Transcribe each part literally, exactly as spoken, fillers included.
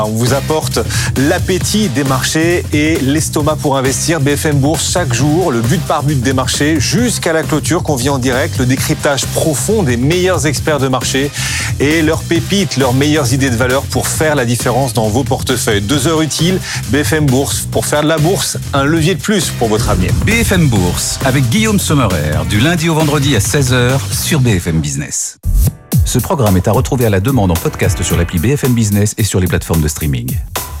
On vous apporte l'appétit des marchés et l'estomac pour investir. B F M Bourse, chaque jour, le but par but des marchés jusqu'à la clôture qu'on vit en direct, le décryptage profond des meilleurs experts de marché et leurs pépites, leurs meilleures idées de valeur pour faire la différence dans vos portefeuilles. Deux heures utiles, B F M Bourse. Pour faire de la bourse, un levier de plus pour votre avenir. B F M Bourse avec Guillaume Sommerer, du lundi au vendredi à seize heures sur B F M Business. Ce programme est à retrouver à la demande en podcast sur l'appli B F M Business et sur les plateformes de streaming.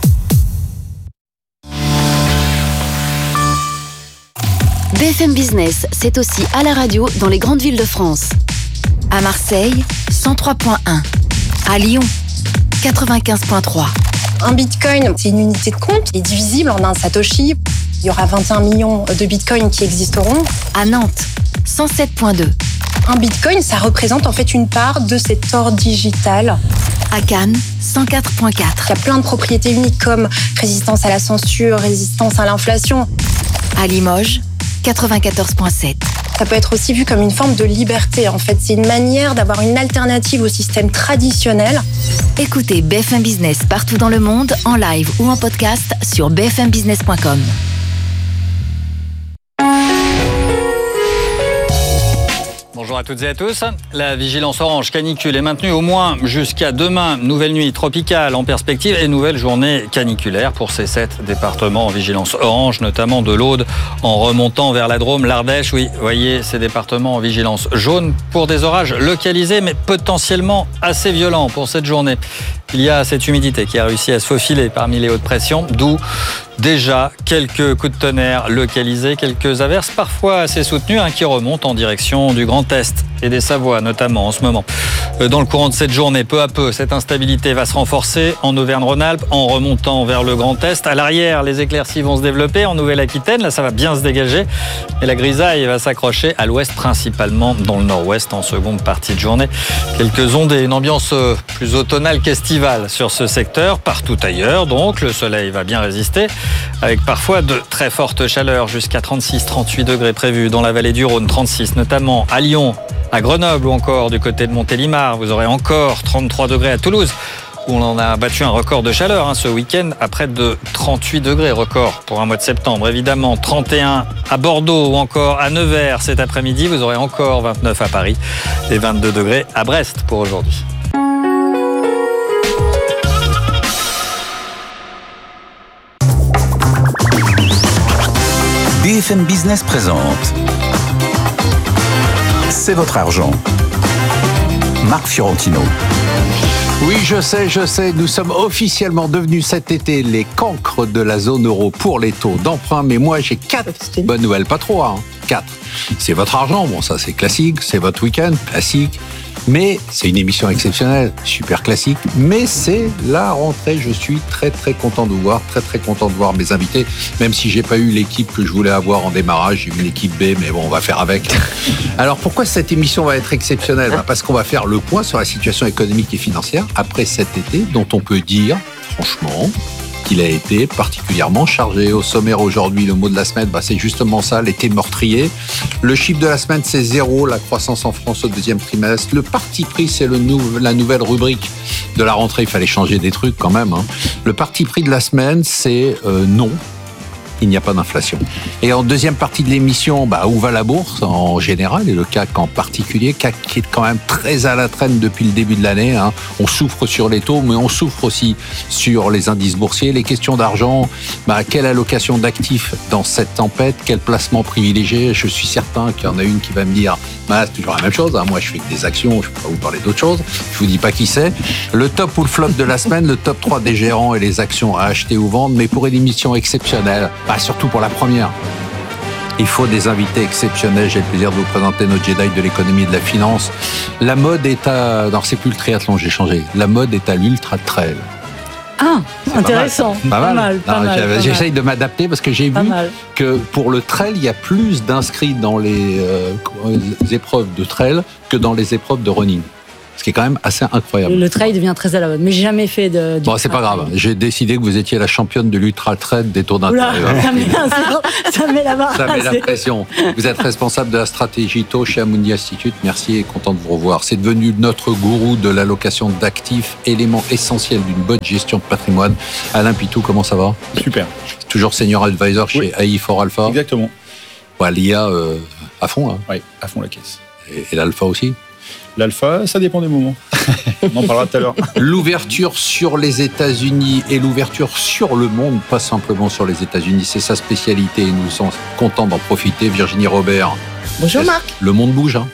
B F M Business, c'est aussi à la radio dans les grandes villes de France. À Marseille, cent trois virgule un. À Lyon, quatre-vingt-quinze virgule trois. Un bitcoin, c'est une unité de compte, il est divisible en un satoshi. Il y aura vingt et un millions de bitcoins qui existeront. À Nantes, cent sept virgule deux. Un bitcoin, ça représente en fait une part de cet or digital. À Cannes, cent quatre virgule quatre. Il y a plein de propriétés uniques comme résistance à la censure, résistance à l'inflation. À Limoges, quatre-vingt-quatorze virgule sept. Ça peut être aussi vu comme une forme de liberté. En fait, c'est une manière d'avoir une alternative au système traditionnel. Écoutez B F M Business partout dans le monde, en live ou en podcast sur b f m business point com. Bonjour à toutes et à tous. La vigilance orange canicule est maintenue au moins jusqu'à demain. Nouvelle nuit tropicale en perspective et nouvelle journée caniculaire pour ces sept départements en vigilance orange, notamment de l'Aude en remontant vers la Drôme, l'Ardèche. Oui, voyez ces départements en vigilance jaune pour des orages localisés mais potentiellement assez violents pour cette journée. Il y a cette humidité qui a réussi à se faufiler parmi les hautes pressions, d'où déjà quelques coups de tonnerre localisés, quelques averses parfois assez soutenues hein, qui remontent en direction du Grand Est et des Savoies notamment en ce moment. Dans le courant de cette journée, peu à peu, cette instabilité va se renforcer en Auvergne-Rhône-Alpes en remontant vers le Grand Est. À l'arrière, les éclaircies vont se développer en Nouvelle-Aquitaine. Là, ça va bien se dégager. Et la grisaille va s'accrocher à l'ouest, principalement dans le nord-ouest en seconde partie de journée. Quelques ondes et une ambiance plus automnale qu'estivale sur ce secteur. Partout ailleurs, donc, le soleil va bien résister avec parfois de très fortes chaleurs jusqu'à trente-six à trente-huit degrés prévus dans la vallée du Rhône, trente-six notamment à Lyon, à Grenoble ou encore du côté de Montélimar. Vous aurez encore trente-trois degrés à Toulouse où on en a battu un record de chaleur hein, ce week-end à près de trente-huit degrés, record pour un mois de septembre. Évidemment, trente et un à Bordeaux ou encore à Nevers cet après-midi. Vous aurez encore vingt-neuf à Paris et vingt-deux degrés à Brest pour aujourd'hui. B F M Business présente C'est votre argent. Marc Fiorentino. Oui, je sais, je sais, nous sommes officiellement devenus cet été les cancres de la zone euro pour les taux d'emprunt, mais moi j'ai quatre bonnes nouvelles, pas trois, hein, quatre. C'est votre argent, bon ça c'est classique, c'est votre week-end, classique. Mais c'est une émission exceptionnelle, super classique, mais c'est la rentrée. Je suis très très content de vous voir, très très content de voir mes invités, même si j'ai pas eu l'équipe que je voulais avoir en démarrage, j'ai eu l'équipe B, mais bon, on va faire avec. Alors pourquoi cette émission va être exceptionnelle ? Parce qu'on va faire le point sur la situation économique et financière après cet été, dont on peut dire, franchement, qu'il a été particulièrement chargé. Au sommaire aujourd'hui, le mot de la semaine, bah, c'est justement ça, l'été meurtrier. Le chiffre de la semaine, c'est zéro, la croissance en France au deuxième trimestre. Le parti pris, c'est le nou- la nouvelle rubrique de la rentrée. Il fallait changer des trucs quand même. Hein. Le parti pris de la semaine, c'est euh, non. Il n'y a pas d'inflation. Et en deuxième partie de l'émission, bah, où va la bourse en général et le C A C en particulier, C A C qui est quand même très à la traîne depuis le début de l'année. Hein. On souffre sur les taux, mais on souffre aussi sur les indices boursiers. Les questions d'argent, bah, quelle allocation d'actifs dans cette tempête, quel placement privilégié ? Je suis certain qu'il y en a une qui va me dire, bah, c'est toujours la même chose. Hein. Moi, je fais que des actions, je ne peux pas vous parler d'autre chose. Je vous dis pas qui c'est. Le top ou le flop de la semaine, le top trois des gérants et les actions à acheter ou vendre, mais pour une émission exceptionnelle. Bah, surtout pour la première. Il faut des invités exceptionnels. J'ai le plaisir de vous présenter notre Jedi de l'économie et de la finance. La mode est à... Non, c'est plus le triathlon, j'ai changé. La mode est à l'ultra trail. Ah, c'est intéressant. Pas mal. Pas mal. Pas Non, mal, pas mal. J'essaye de m'adapter parce que j'ai Pas vu mal. que pour le trail, il y a plus d'inscrits dans les, euh, les épreuves de trail que dans les épreuves de running. Ce qui est quand même assez incroyable. Le trail devient très à la mode, mais j'ai jamais fait de. Bon, c'est pas grave. J'ai décidé que vous étiez la championne de l'ultra trail des tours d'intérêt. Ça met, ça met la barre. Ça met la pression. Vous êtes responsable de la stratégie taux chez Amundi Institute. Merci et content de vous revoir. C'est devenu notre gourou de l'allocation d'actifs, élément essentiel d'une bonne gestion de patrimoine. Alain Pitou, comment ça va? Super. Toujours senior advisor chez oui. A I for Alpha. Exactement. Ouais, l'I A euh, à fond là. Oui, à fond la caisse. Et, et l'alpha aussi. L'alpha, ça dépend des moments. On en parlera tout à l'heure. L'ouverture sur les États-Unis et l'ouverture sur le monde, pas simplement sur les États-Unis, c'est sa spécialité. Nous sommes contents d'en profiter. Virginie Robert. Bonjour Marc. Le monde bouge, hein?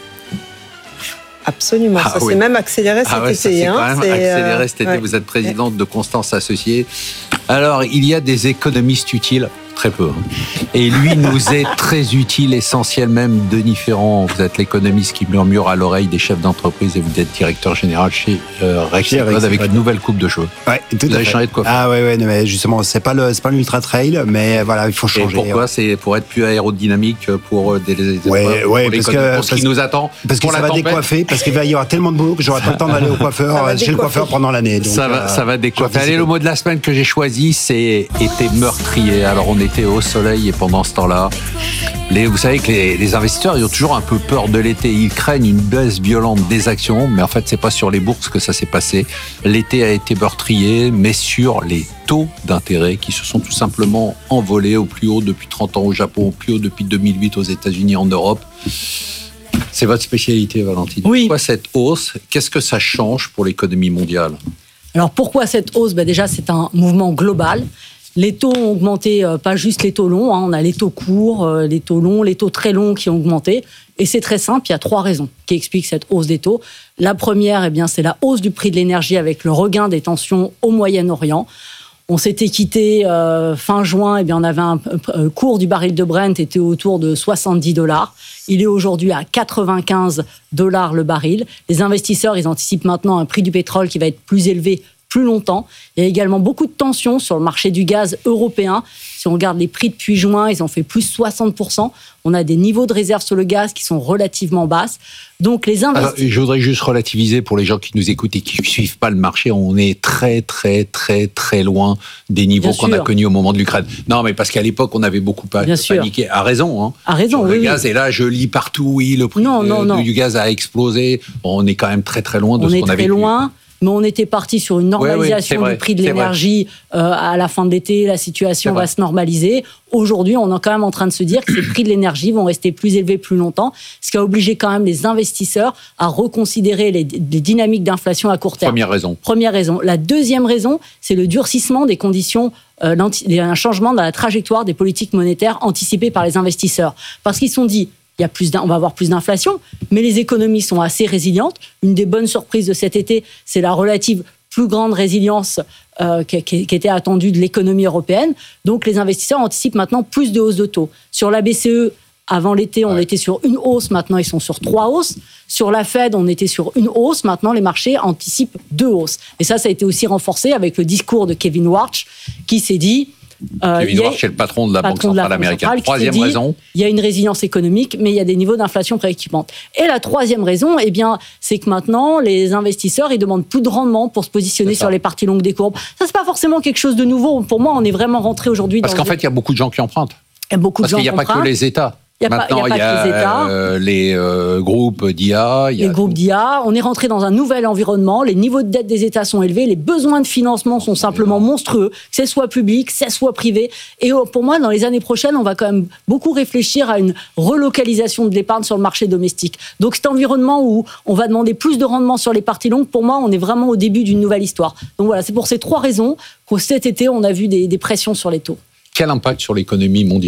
Absolument. Ah, ça oui. s'est même accéléré cet ah ouais, été. Ça s'est hein. quand même c'est, accéléré euh, cet été. ouais. Vous êtes présidente de Constance Associés. Alors, il y a des économistes utiles. Très peu. Hein. Et lui nous est très utile, essentiel même. Denis Ferrand, vous êtes l'économiste qui murmure à l'oreille des chefs d'entreprise et vous êtes directeur général chez euh, Rexnord avec une nouvelle coupe de cheveux. Ouais, tout vous à avez fait. changé de coiffure. Ah ouais, ouais, mais justement, c'est pas le, c'est pas l'ultra trail, mais voilà, il faut changer. Et pourquoi? Ouais. C'est pour être plus aérodynamique pour des, des ouais, pour ouais, parce que pour ce qui nous attend. Parce que ça va tempête. décoiffer, parce qu'il va y avoir tellement de boulot que j'aurai pas le temps d'aller au coiffeur, chez le coiffeur pendant l'année. Donc, ça va, euh, ça va décoiffer. Allez, le mot de la semaine que j'ai choisi, c'est été meurtrier. Alors, on était au soleil. Et pendant ce temps-là, les, vous savez que les, les investisseurs, ils ont toujours un peu peur de l'été. Ils craignent une baisse violente des actions, mais en fait, c'est pas sur les bourses que ça s'est passé. L'été a été meurtrier, mais sur les taux d'intérêt qui se sont tout simplement envolés au plus haut depuis trente ans au Japon, au plus haut depuis deux mille huit aux États-Unis, en Europe. C'est votre spécialité, Valentine. Oui. Pourquoi cette hausse? Qu'est-ce que ça change pour l'économie mondiale? Alors, pourquoi cette hausse? Ben déjà, c'est un mouvement global. Les taux ont augmenté, euh, pas juste les taux longs, hein, on a les taux courts, euh, les taux longs, les taux très longs qui ont augmenté. Et c'est très simple, il y a trois raisons qui expliquent cette hausse des taux. La première, eh bien, c'est la hausse du prix de l'énergie avec le regain des tensions au Moyen-Orient. On s'était quitté euh, fin juin, eh bien, on avait un euh, cours du baril de Brent était autour de soixante-dix dollars. Il est aujourd'hui à quatre-vingt-quinze dollars le baril. Les investisseurs, ils anticipent maintenant un prix du pétrole qui va être plus élevé plus longtemps. Il y a également beaucoup de tensions sur le marché du gaz européen. Si on regarde les prix depuis juin, ils ont fait plus soixante pour cent. On a des niveaux de réserve sur le gaz qui sont relativement basses. Donc les investisseurs... Je voudrais juste relativiser pour les gens qui nous écoutent et qui ne suivent pas le marché. On est très, très, très, très loin des niveaux qu'on a connus au moment de l'Ukraine. Non, mais parce qu'à l'époque, on avait beaucoup paniqué. À raison. Hein, à raison, sur oui. Le gaz. Oui. Et là, je lis partout, oui, le prix non, de, non, non. du gaz a explosé. On est quand même très, très loin de on ce qu'on avait très loin. Mais on était parti sur une normalisation oui, oui, du prix de l'énergie euh, à la fin de l'été. La situation va se normaliser. Aujourd'hui, on est quand même en train de se dire que les prix de l'énergie vont rester plus élevés plus longtemps, ce qui a obligé quand même les investisseurs à reconsidérer les, les dynamiques d'inflation à court terme. Première raison. Première raison. La deuxième raison, c'est le durcissement des conditions, euh, un changement dans la trajectoire des politiques monétaires anticipées par les investisseurs. Parce qu'ils se sont dit... Il y a plus on va avoir plus d'inflation, mais les économies sont assez résilientes. Une des bonnes surprises de cet été, c'est la relative plus grande résilience euh, qui, qui, qui était attendue de l'économie européenne. Donc les investisseurs anticipent maintenant plus de hausses de taux. Sur la B C E, avant l'été, on ouais. était sur une hausse, maintenant ils sont sur trois hausses. Sur la Fed, on était sur une hausse, maintenant les marchés anticipent deux hausses. Et ça, ça a été aussi renforcé avec le discours de Kevin Warsh qui s'est dit... Euh, Kevin Warsh est le patron de la Banque centrale américaine. Troisième dit, raison. Il y a une résilience économique, mais il y a des niveaux d'inflation préoccupantes. Et la troisième raison, eh bien, c'est que maintenant, les investisseurs, ils demandent plus de rendement pour se positionner sur les parties longues des courbes. Ça, c'est pas forcément quelque chose de nouveau. Pour moi, on est vraiment rentré aujourd'hui dans... Parce qu'en fait, il y a beaucoup de gens qui empruntent. Il y a beaucoup Parce de gens qu'il n'y a pas que les États. Il y a Maintenant, pas, il y a, pas il y a les, États. Euh, les euh, groupes d'I A. Il y a les groupes d'I A. On est rentré dans un nouvel environnement. Les niveaux de dette des États sont élevés. Les besoins de financement sont simplement monstrueux, que ce soit public, que ce soit privé. Et pour moi, dans les années prochaines, on va quand même beaucoup réfléchir à une relocalisation de l'épargne sur le marché domestique. Donc cet environnement où on va demander plus de rendement sur les parties longues, pour moi, on est vraiment au début d'une nouvelle histoire. Donc voilà, c'est pour ces trois raisons qu'au cet été, on a vu des, des pressions sur les taux. Quel impact sur l'économie mondiale ?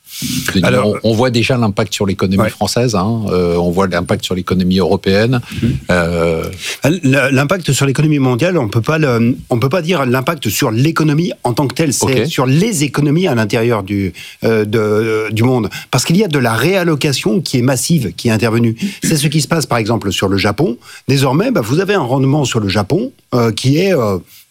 Alors, on, on voit déjà l'impact sur l'économie ouais. française, hein, euh, on voit l'impact sur l'économie européenne. Mmh. Euh... L'impact sur l'économie mondiale, on peut pas le, on peut pas dire l'impact sur l'économie en tant que telle, c'est okay. sur les économies à l'intérieur du, euh, de, euh, du monde. Parce qu'il y a de la réallocation qui est massive, qui est intervenue. C'est ce qui se passe par exemple sur le Japon. Désormais, bah, vous avez un rendement sur le Japon euh, qui est... Euh,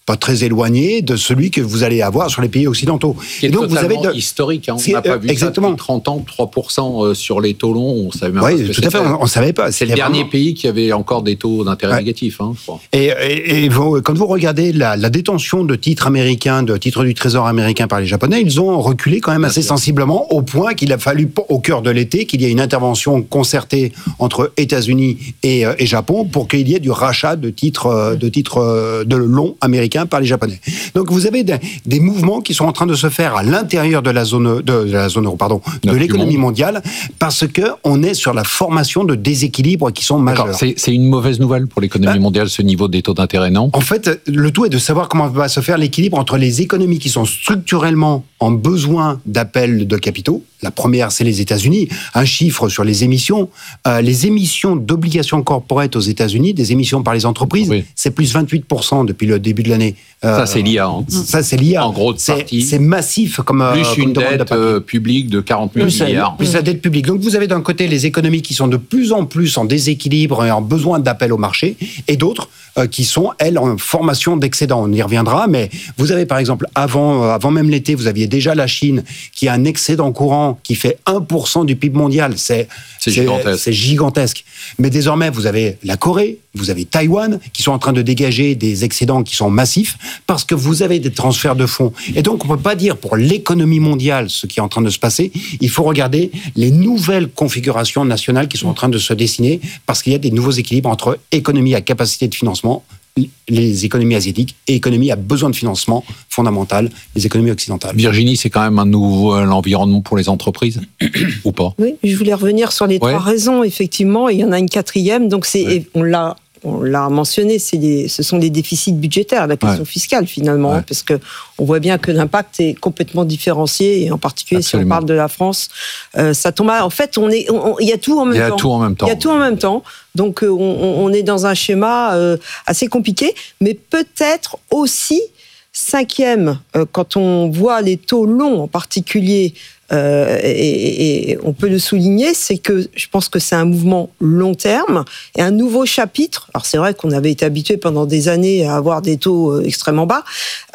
pas très éloigné de celui que vous allez avoir sur les pays occidentaux. Qui est et donc vous avez de... historique. Hein. On n'a pas vu exactement. Ça depuis trente ans, trois pour cent sur les taux longs. On savait même oui, pas ce que tout à fait. On, on savait pas. C'est le dernier vraiment... pays qui avait encore des taux d'intérêt ouais. négatifs, hein, je crois. Et, et, et vous, quand vous regardez la, la détention de titres américains, de titres du Trésor américain par les Japonais, ils ont reculé quand même Bien assez sûr. sensiblement, au point qu'il a fallu, au cœur de l'été, qu'il y ait une intervention concertée entre États-Unis et, et Japon pour qu'il y ait du rachat de titres, de titres de longs américains par les Japonais. Donc vous avez des, des mouvements qui sont en train de se faire à l'intérieur de la zone de, de la zone euro, pardon, de Notre l'économie mondiale, parce que on est sur la formation de déséquilibres qui sont majeurs. C'est, c'est une mauvaise nouvelle pour l'économie ben, mondiale, ce niveau des taux d'intérêt, non ? En fait, le tout est de savoir comment va se faire l'équilibre entre les économies qui sont structurellement en besoin d'appel de capitaux. La première, c'est les États-Unis. Un chiffre sur les émissions. Euh, les émissions d'obligations corporate aux États-Unis, des émissions par les entreprises, oui. c'est plus vingt-huit pour cent depuis le début de l'année. Euh, ça, c'est l'I A. Hein. Ça, c'est l'I A. En gros, c'est, c'est massif comme plus euh, une comme dette euh, publique de quarante mille milliards. Plus la dette publique. Donc, vous avez d'un côté les économies qui sont de plus en plus en déséquilibre et en besoin d'appel au marché, et d'autres euh, qui sont, elles, en formation d'excédent. On y reviendra, mais vous avez, par exemple, avant, euh, avant même l'été, vous aviez déjà la Chine qui a un excédent courant qui fait un pour cent du P I B mondial. C'est, c'est, c'est, gigantesque. c'est gigantesque. Mais désormais, vous avez la Corée, vous avez Taïwan qui sont en train de dégager des excédents qui sont massifs parce que vous avez des transferts de fonds. Et donc, on ne peut pas dire pour l'économie mondiale ce qui est en train de se passer. Il faut regarder les nouvelles configurations nationales qui sont en train de se dessiner parce qu'il y a des nouveaux équilibres entre économie à capacité de financement, les économies asiatiques, et économies à besoin de financement fondamental, les économies occidentales. Virginie, c'est quand même un nouvel environnement pour les entreprises, ou pas ? Oui, je voulais revenir sur les ouais. trois raisons, effectivement, et il y en a une quatrième, donc c'est, ouais. on l'a On l'a mentionné, c'est les, ce sont les déficits budgétaires, la question ouais. fiscale finalement, ouais. parce que on voit bien que l'impact est complètement différencié, et en particulier Absolument. si on parle de la France, euh, ça tombe. À, en fait, on est, il y a tout en même temps. Il y a tout en même temps. Il y a tout en même temps. Donc, euh, on, on est dans un schéma euh, assez compliqué, mais peut-être aussi cinquième, euh, quand on voit les taux longs en particulier. Euh, et, et on peut le souligner, c'est que je pense que c'est un mouvement long terme et un nouveau chapitre. Alors c'est vrai qu'on avait été habitué pendant des années à avoir des taux extrêmement bas.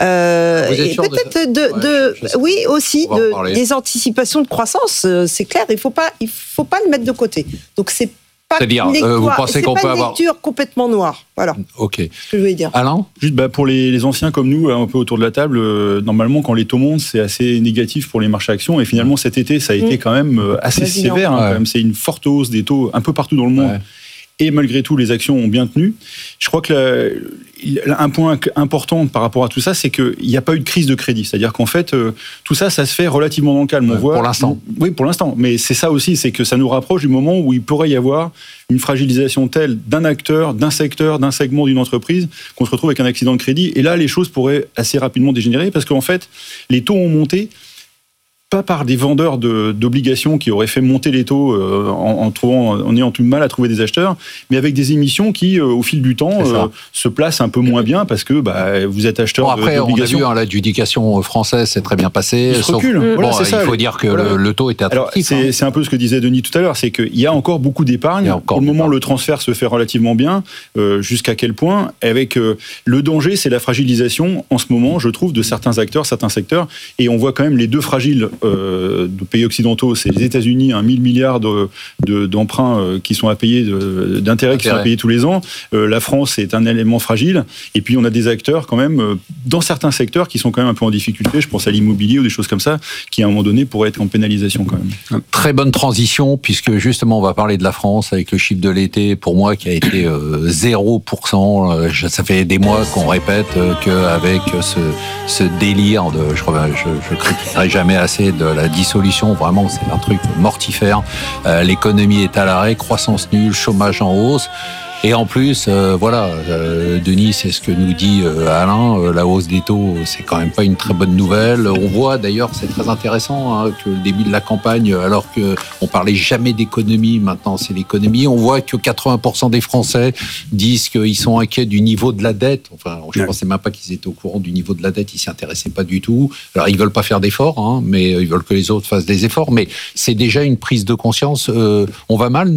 Euh, et peut-être de, de, de ouais, oui aussi de, des anticipations de croissance. C'est clair, il faut pas, il faut pas le mettre de côté. Donc c'est pas C'est-à-dire, lecture, euh, vous pensez qu'on peut avoir... C'est pas une lecture complètement noire. Voilà. Ok. Ce que je voulais dire. Alain ? Juste bah, pour les, les anciens comme nous, un peu autour de la table, euh, normalement, quand les taux montent, c'est assez négatif pour les marchés actions. Et finalement, cet été, ça a été mmh. quand même euh, assez Vas-y, sévère. Hein, ouais. quand même. C'est une forte hausse des taux un peu partout dans le monde. Ouais. Et malgré tout, les actions ont bien tenu. Je crois que la, un point important par rapport à tout ça, c'est qu'il n'y a pas eu de crise de crédit. C'est-à-dire qu'en fait, euh, tout ça, ça se fait relativement dans le calme. On ouais, voit, pour l'instant. Oui, pour l'instant. Mais c'est ça aussi, c'est que ça nous rapproche du moment où il pourrait y avoir une fragilisation telle d'un acteur, d'un secteur, d'un segment d'une entreprise, qu'on se retrouve avec un accident de crédit. Et là, les choses pourraient assez rapidement dégénérer parce qu'en fait, les taux ont monté. Pas par des vendeurs de, d'obligations qui auraient fait monter les taux euh, en, en, trouvant, en ayant tout mal à trouver des acheteurs, mais avec des émissions qui, euh, au fil du temps, euh, se placent un peu moins bien parce que bah, vous êtes acheteur bon, après, d'obligations. On a vu, hein, l'adjudication française s'est très bien passée. Il se sauf, recule. Bon, voilà, c'est il ça. faut dire que voilà. le, le taux était attractif. Alors, c'est, hein. c'est un peu ce que disait Denis tout à l'heure, c'est qu'il y a encore beaucoup d'épargne. Pour le moment, le transfert se fait relativement bien. Euh, jusqu'à quel point ? Avec euh, le danger, c'est la fragilisation en ce moment, je trouve, de certains acteurs, certains secteurs. Et on voit quand même les deux fragiles euh, de pays occidentaux, c'est les États-Unis, un mille milliards de, de, d'emprunts euh, qui sont à payer, de, d'intérêts qui sont à payer tous les ans. Euh, la France est un élément fragile. Et puis on a des acteurs quand même euh, dans certains secteurs qui sont quand même un peu en difficulté. Je pense à l'immobilier ou des choses comme ça, qui à un moment donné pourraient être en pénalisation quand même. Très bonne transition, puisque justement on va parler de la France avec le chiffre de l'été, pour moi qui a été euh, zéro pour cent. Euh, ça fait des mois qu'on répète euh, qu'avec ce, ce délire de, je ne je, je critiquerai jamais assez de la dissolution. Vraiment, c'est un truc mortifère. Euh, l'économie est à l'arrêt, croissance nulle, chômage en hausse. Et en plus, euh, voilà, euh, Denis, c'est ce que nous dit euh, Alain, euh, la hausse des taux, c'est quand même pas une très bonne nouvelle. On voit d'ailleurs, c'est très intéressant, hein, que le début de la campagne, alors qu'on parlait jamais d'économie, maintenant c'est l'économie, on voit que quatre-vingts pour cent des Français disent qu'ils sont inquiets du niveau de la dette. Enfin, je ne pensais même pas qu'ils étaient au courant du niveau de la dette, ils s'y intéressaient pas du tout. Alors, ils veulent pas faire d'efforts, hein, mais ils veulent que les autres fassent des efforts, mais c'est déjà une prise de conscience. Euh, on va mal, nous ?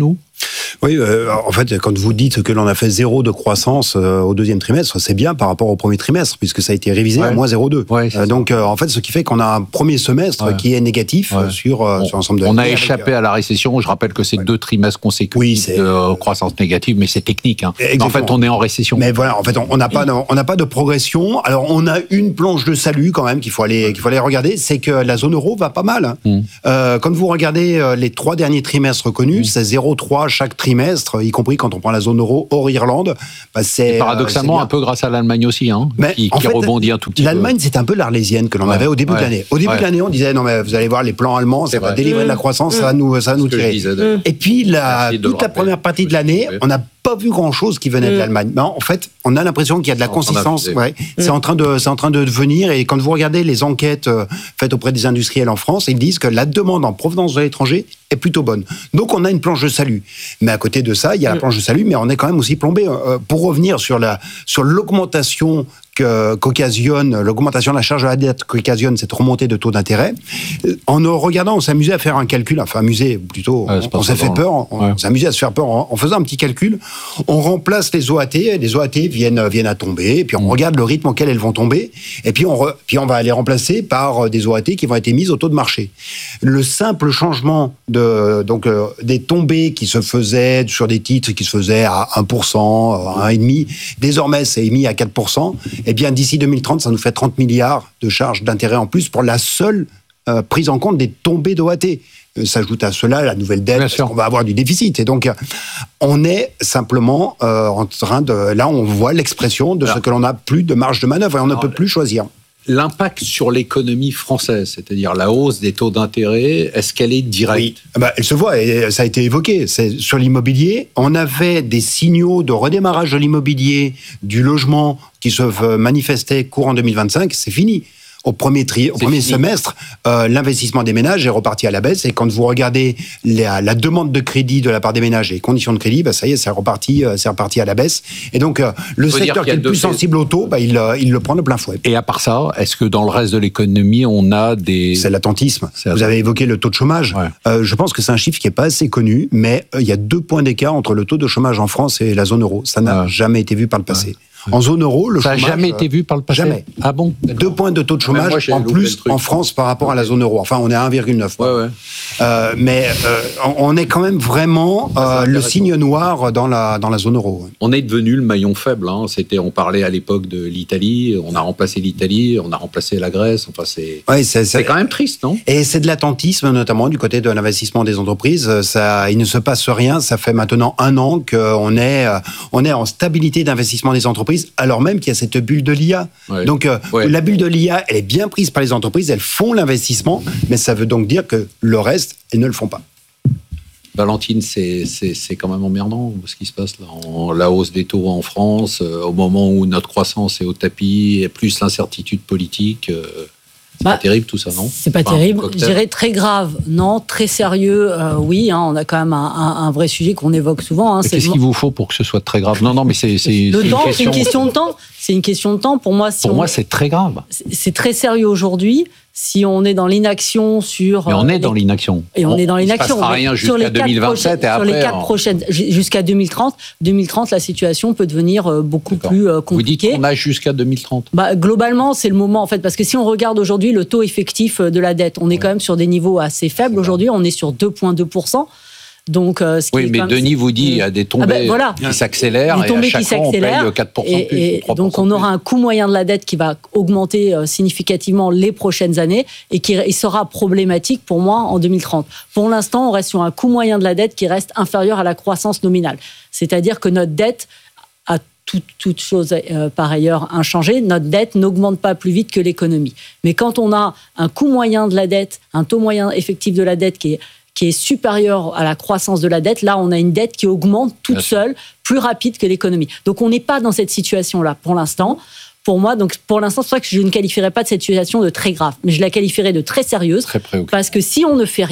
Oui, euh, en fait, quand vous dites que l'on a fait zéro de croissance euh, au deuxième trimestre, c'est bien par rapport au premier trimestre, puisque ça a été révisé ouais. à moins zéro virgule deux. Ouais, euh, donc, euh, en fait, ce qui fait qu'on a un premier semestre ouais. qui est négatif ouais. sur, euh, bon, sur l'ensemble de l'année. On a échappé avec, à la récession. Je rappelle que c'est ouais. deux trimestres consécutifs oui, de euh, croissance négative, mais c'est technique. Hein. En fait, on est en récession. Mais voilà, en fait, on n'a pas, on n'a pas de progression. Alors, on a une planche de salut quand même qu'il faut aller, qu'il faut aller regarder, c'est que la zone euro va pas mal. Hein. Mm. Euh, quand vous regardez euh, les trois derniers trimestres connus, mm. c'est zéro virgule trois chaque trimestre, y compris quand on prend la zone euro hors Irlande. Bah c'est, Et paradoxalement, euh, c'est un peu grâce à l'Allemagne aussi, hein, mais qui, qui fait, rebondit un tout petit l'Allemagne, peu. L'Allemagne, c'est un peu l'Arlésienne que l'on ouais, avait au début ouais, de l'année. Au début ouais. de l'année, on disait, non mais vous allez voir, les plans allemands, ça c'est va vrai. délivrer mmh. de la croissance, mmh. ça va nous, ça va nous tirer. Mmh. Et puis, la, toute la première partie de l'année, on n'a pas vu grand-chose qui venait mmh. de l'Allemagne. Mais en fait, on a l'impression qu'il y a de la consistance. Ouais. Mmh. C'est en train de, c'est en train de venir. Et quand vous regardez les enquêtes euh, faites auprès des industriels en France, ils disent que la demande en provenance de l'étranger est plutôt bonne. Donc, on a une planche de salut. Mais à côté de ça, il y a mmh. la planche de salut, mais on est quand même aussi plombé. Euh, pour revenir sur la, sur l'augmentation que, qu'occasionne, l'augmentation de la charge de la dette qu'occasionne cette remontée de taux d'intérêt, en regardant, on s'amusait à faire un calcul, enfin amusé plutôt, ouais, on, on s'est fait peur, on, ouais. on s'amusait à se faire peur en, en faisant un petit calcul. On remplace les O A T, les O A T viennent, viennent à tomber, et puis on mmh. regarde le rythme auquel elles vont tomber, et puis on, re, puis on va les remplacer par des O A T qui vont être émises au taux de marché. Le simple changement de, donc, euh, des tombées qui se faisaient sur des titres qui se faisaient à un pour cent, à un virgule cinq pour cent, désormais c'est émis à quatre pour cent, et bien d'ici deux mille trente, ça nous fait trente milliards de charges d'intérêt en plus pour la seule euh, prise en compte des tombées d'O A T. Euh, s'ajoute à cela la nouvelle dette, parce qu'on va avoir du déficit. Et donc, on est simplement euh, en train de... Là, on voit l'expression de Alors, ce que l'on n'a plus de marge de manœuvre et on Alors, ne peut plus choisir. L'impact sur l'économie française, c'est-à-dire la hausse des taux d'intérêt, est-ce qu'elle est directe ? Oui. Bah, elle se voit, et ça a été évoqué. C'est sur l'immobilier, on avait des signaux de redémarrage de l'immobilier, du logement qui se manifestaient courant deux mille vingt-cinq, c'est fini. Au premier, tri, au premier semestre, euh, l'investissement des ménages est reparti à la baisse. Et quand vous regardez la, la demande de crédit de la part des ménages et les conditions de crédit, bah ça y est, c'est reparti, euh, c'est reparti à la baisse. Et donc, euh, le secteur qui est le plus sensible au taux, bah, il, euh, il le prend de plein fouet. Et à part ça, est-ce que dans le reste de l'économie, on a des... C'est l'attentisme. C'est vous avez évoqué le taux de chômage. Ouais. Euh, je pense que c'est un chiffre qui n'est pas assez connu, mais euh, il y a deux points d'écart entre le taux de chômage en France et la zone euro. Ça n'a ouais. jamais été vu par le passé. Ouais. En zone euro, le ça chômage... Ça n'a jamais été vu par le passé. Jamais. Ah bon ? Deux points de taux de chômage moi, en plus en France par rapport à la zone euro. Enfin, on est à un virgule neuf. Ouais, ouais. Euh, mais euh, on est quand même vraiment euh, le signe noir dans la, dans la zone euro. On est devenu le maillon faible. Hein. C'était, on parlait à l'époque de l'Italie, on a remplacé l'Italie, on a remplacé la Grèce. Enfin, c'est, ouais, c'est, c'est... c'est quand même triste, non ? Et c'est de l'attentisme, notamment du côté de l'investissement des entreprises. Ça, il ne se passe rien. Ça fait maintenant un an qu'on est, on est en stabilité d'investissement des entreprises, alors même qu'il y a cette bulle de l'I A. Ouais. Donc, euh, ouais. la bulle de l'I A, elle est bien prise par les entreprises, elles font l'investissement, mais ça veut donc dire que le reste, elles ne le font pas. Valentine, c'est, c'est, c'est quand même emmerdant ce qui se passe là. En, la hausse des taux en France, euh, au moment où notre croissance est au tapis, et plus l'incertitude politique... Euh, c'est bah, pas terrible tout ça, non ? C'est pas enfin, terrible. Je dirais très grave, non. Très sérieux, euh, oui. Hein, on a quand même un, un, un vrai sujet qu'on évoque souvent. Hein, c'est qu'est-ce le... qu'il vous faut pour que ce soit très grave ? Non, non, mais c'est, c'est, le c'est, temps, une question... c'est une question de temps. C'est une question de temps. Pour moi, si pour on... moi, c'est très grave. C'est, c'est très sérieux aujourd'hui. Si on est dans l'inaction sur... Mais on est les... dans l'inaction. Et on, on est dans l'inaction. Il ne se passera rien jusqu'à deux mille vingt-sept prochaines, et après... Sur les quatre on... prochaines... Jusqu'à deux mille trente, deux mille trente, la situation peut devenir beaucoup D'accord. plus compliquée. Vous dites qu'on a jusqu'à deux mille trente ? Bah, globalement, c'est le moment, en fait, parce que si on regarde aujourd'hui le taux effectif de la dette, on est ouais. quand même sur des niveaux assez faibles aujourd'hui. On est sur deux virgule deux pour cent. Donc, euh, ce qui oui, mais Denis vous dit qu'il y a des tombées ah ben, voilà. qui s'accélèrent et à chaque fois on paye quatre pour cent et, plus. Et donc on aura un coût moyen de la dette qui va augmenter euh, significativement les prochaines années et qui et sera problématique pour moi en deux mille trente. Pour l'instant, on reste sur un coût moyen de la dette qui reste inférieur à la croissance nominale. C'est-à-dire que notre dette, à toute, toute chose euh, par ailleurs inchangée, notre dette n'augmente pas plus vite que l'économie. Mais quand on a un coût moyen de la dette, un taux moyen effectif de la dette qui est qui est supérieure à la croissance de la dette, là, on a une dette qui augmente toute seule, plus rapide que l'économie. Donc, on n'est pas dans cette situation-là pour l'instant. Pour moi, donc pour l'instant, c'est pour ça que je ne qualifierais pas de cette situation de très grave, mais je la qualifierais de très sérieuse, très parce que si on ne fait rien,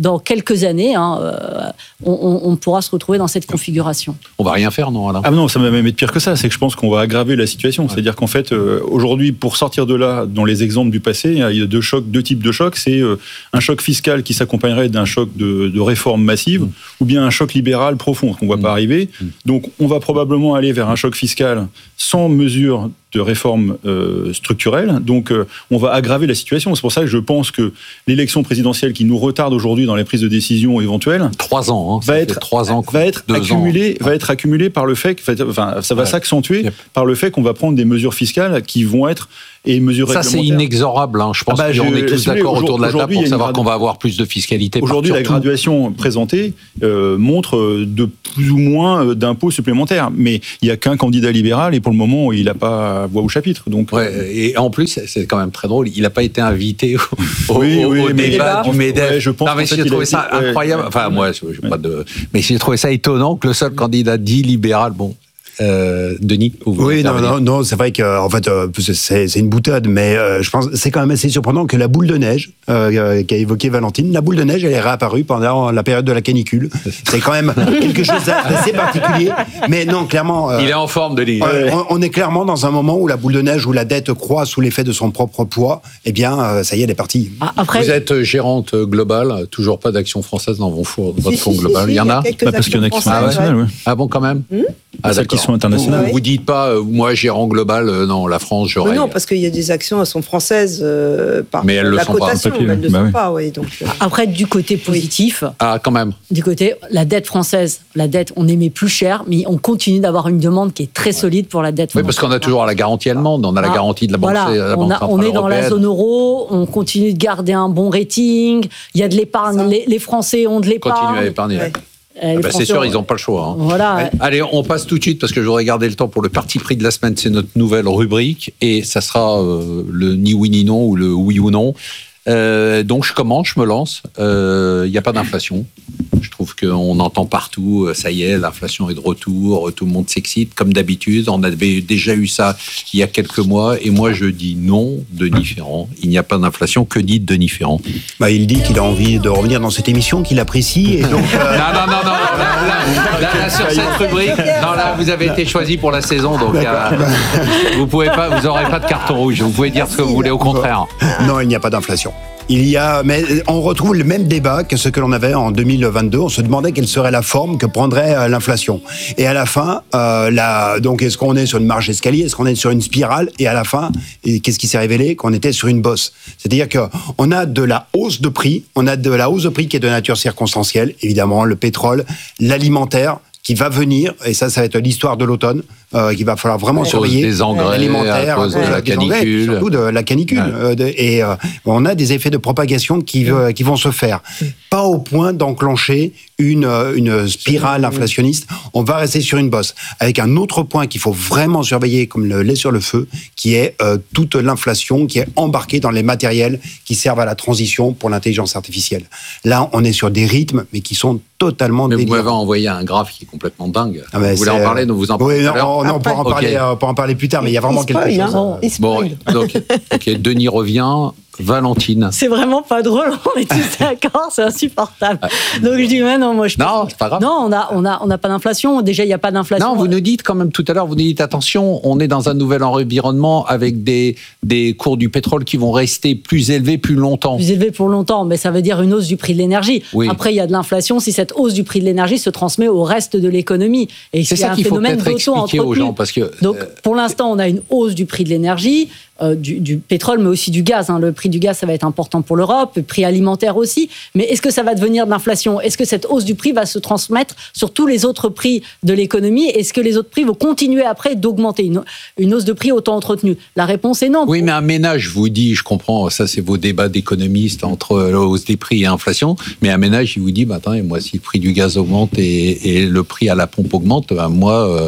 dans quelques années, hein, euh, on, on, on pourra se retrouver dans cette configuration. On va rien faire, non, Alain ? Ah non, ça va même être pire que ça. C'est que je pense qu'on va aggraver la situation. Ouais. C'est-à-dire qu'en fait, euh, aujourd'hui, pour sortir de là, dans les exemples du passé, il y a deux chocs, deux types de chocs. C'est euh, un choc fiscal qui s'accompagnerait d'un choc de, de réforme massive, mmh. ou bien un choc libéral profond, qu'on ne voit mmh. pas arriver. Mmh. Donc, on va probablement aller vers un choc fiscal sans mesure de réforme euh, structurelle. Donc, euh, on va aggraver la situation. C'est pour ça que je pense que l'élection présidentielle qui nous retarde aujourd'hui dans les prises de décision éventuelles, trois ans, hein, va être trois ans, va être accumulée, va être accumulée par le fait que, enfin, ça va ouais. s'accentuer yep. par le fait qu'on va prendre des mesures fiscales qui vont être et mesures ça, réglementaires. C'est inexorable. Hein. Je pense ah bah, qu'on est tous d'accord autour de la table pour savoir gradu... qu'on va avoir plus de fiscalité. Aujourd'hui, la graduation présentée euh, montre de plus ou moins d'impôts supplémentaires. Mais il n'y a qu'un candidat libéral et pour le moment, il n'a pas voix au chapitre. Donc, ouais, euh... Et en plus, c'est quand même très drôle, il n'a pas été invité au, oui, au, oui, au débat du MEDEF. Ouais, je pense non, mais j'ai trouvé ça été... incroyable. Ouais, enfin, ouais, moi, je, je, ouais. pas de... mais j'ai trouvé ça étonnant que le seul candidat dit libéral, bon... Euh, Denis, vous oui, non, non, non, c'est vrai que en fait, euh, c'est, c'est une boutade, mais euh, je pense que c'est quand même assez surprenant que la boule de neige euh, qu'a évoqué Valentine, la boule de neige, elle est réapparue pendant la période de la canicule. C'est quand même quelque chose d'assez particulier. Mais non, clairement, euh, il est en forme, Denis. Euh, on, on est clairement dans un moment où la boule de neige, où la dette croît sous l'effet de son propre poids. Eh bien, euh, ça y est, elle est partie. Ah, après... Vous êtes gérante globale, toujours pas d'action française dans votre fonds si, si, global. Si, il y en a, bah, parce qu'il y en a qui sont internationales. Ouais. Ah bon, quand même. Hum ah, celles qui sont internationales. Vous, vous dites pas, euh, moi, gérant global, euh, non, la France, j'aurais. Mais non, parce qu'il y a des actions, elles sont françaises euh, par mais elles la le sont cotation, pas. mais elles ne le bah sont oui. pas. Oui, donc, euh... Après, du côté positif, ah, quand même. Du côté, la dette française, la dette, on émet plus cher, mais on continue d'avoir une demande qui est très solide pour la dette française. Oui, parce qu'on a toujours la garantie allemande, on a ah, la garantie de la Banque, voilà, la on, banque a, on est dans la zone euro, on continue de garder un bon rating, il y a de l'épargne, les, les Français ont de l'épargne. Continue à épargner. Ouais. Ah bah c'est sûr, ils n'ont pas le choix. Hein. Voilà. Allez, on passe tout de suite, parce que je voudrais garder le temps pour le parti pris de la semaine. C'est notre nouvelle rubrique, et ça sera euh, le ni oui ni non, ou le oui ou non. Euh, donc je commence, je me lance. Il euh, n'y a pas d'inflation. Je trouve qu'on entend partout, ça y est, l'inflation est de retour, tout le monde s'excite, comme d'habitude. On avait déjà eu ça il y a quelques mois, et moi je dis non, Denis Ferrand. Il n'y a pas d'inflation. Que dit Denis Ferrand ? Bah, il dit qu'il a envie de revenir dans cette émission, qu'il apprécie. Et donc, euh... non, non, non, non. Là, là, là, là, sur cette rubrique, non, là, vous avez été choisi pour la saison, donc euh, vous pouvez pas, vous n'aurez pas de carton rouge. Vous pouvez dire ce que vous voulez, au contraire. Non, il n'y a pas d'inflation. Il y a, mais on retrouve le même débat que ce que l'on avait en deux mille vingt-deux. On se demandait quelle serait la forme que prendrait euh, l'inflation. Et à la fin, euh, la, donc est-ce qu'on est sur une marche d'escalier, est-ce qu'on est sur une spirale ? Et à la fin, et qu'est-ce qui s'est révélé ? Qu'on était sur une bosse. C'est-à-dire que on a de la hausse de prix, on a de la hausse de prix qui est de nature circonstancielle, évidemment, le pétrole, l'alimentaire, qui va venir, et ça, ça va être l'histoire de l'automne, euh, qu'il va falloir vraiment à surveiller. Des engrais, alimentaires, à cause de euh, la canicule. Engrais, surtout de la canicule. Ouais. Euh, de, et euh, on a des effets de propagation qui, euh, qui vont se faire. Pas au point d'enclencher une, une spirale inflationniste. On va rester sur une bosse. Avec un autre point qu'il faut vraiment surveiller, comme le lait sur le feu, qui est euh, toute l'inflation qui est embarquée dans les matériels qui servent à la transition pour l'intelligence artificielle. Là, on est sur des rythmes, mais qui sont totalement mais délirants. Vous m'avez envoyé un graphe qui est complètement dingue. Ah ben vous voulez en parler, donc vous en parlez oui, tout à l'heure. Non, non, on pourra en, parler, okay. euh, en parler plus tard, mais il y a vraiment quelque chose. Hein. Bon, donc, ok, Denis revient. Valentine. C'est vraiment pas drôle, on est tous d'accord, c'est insupportable. Donc je dis, mais non, moi je Non, c'est pas grave. Non, on a, on a, on n'a pas d'inflation. Déjà, il n'y a pas d'inflation. Non, vous nous dites quand même tout à l'heure, vous nous dites, attention, on est dans un nouvel environnement avec des, des cours du pétrole qui vont rester plus élevés plus longtemps. Plus élevés pour longtemps, mais ça veut dire une hausse du prix de l'énergie. Oui. Après, il y a de l'inflation si cette hausse du prix de l'énergie se transmet au reste de l'économie. Et c'est il y a ça un qu'il faut phénomène peut-être expliquer aux gens. Parce que, Donc, euh, pour l'instant, on a une hausse du prix de l'énergie. Euh, du, du pétrole, mais aussi du gaz. Hein. Le prix du gaz, ça va être important pour l'Europe, le prix alimentaire aussi. Mais est-ce que ça va devenir de l'inflation ? Est-ce que cette hausse du prix va se transmettre sur tous les autres prix de l'économie ? Est-ce que les autres prix vont continuer après d'augmenter ? Une, une hausse de prix autant entretenue ? La réponse est non. Oui, mais un ménage, je vous dis, je comprends, ça c'est vos débats d'économistes entre la hausse des prix et l'inflation, mais un ménage, il vous dit, bah, attends, moi, si le prix du gaz augmente et, et le prix à la pompe augmente, bah, moi... Euh,